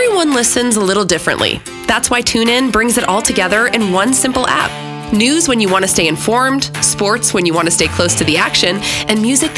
Everyone listens a little differently. That's why TuneIn brings it all together in one simple app. News when you want to stay informed, sports when you want to stay close to the action, and music